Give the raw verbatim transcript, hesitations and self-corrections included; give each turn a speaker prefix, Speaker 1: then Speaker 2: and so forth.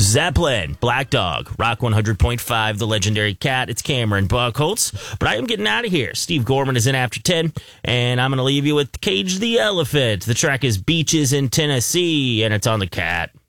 Speaker 1: Zeppelin, Black Dog, Rock one hundred point five, The Legendary Cat. It's Cameron Buckholtz, but I am getting out of here. Steve Gorman is in after ten, and I'm going to leave you with Cage the Elephant. The track is Beaches in Tennessee, and it's on the Cat.